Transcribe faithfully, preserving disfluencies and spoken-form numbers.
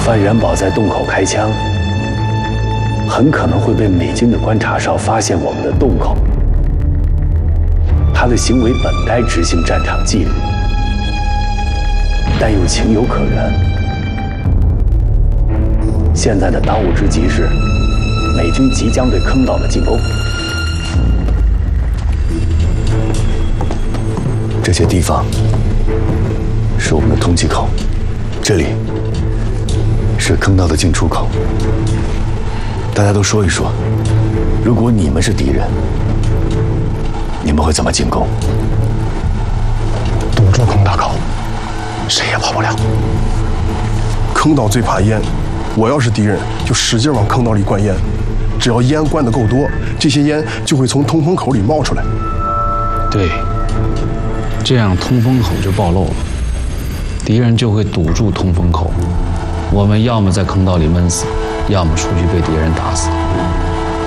范元宝在洞口开枪，很可能会被美军的观察哨发现我们的洞口。他的行为本该执行战场纪律，但又情有可原。现在的当务之急是，美军即将对坑岛的进攻。这些地方是我们的通气口，这里是坑道的进出口。大家都说一说，如果你们是敌人，你们会怎么进攻？ 堵住坑道口，谁也跑不了。 坑道最怕烟，我要是敌人，就使劲往坑道里灌烟。只要烟灌得够多，这些烟就会从通风口里冒出来。 对，这样通风口就暴露了，敌人就会堵住通风口，我们要么在坑道里闷死，要么出去被敌人打死。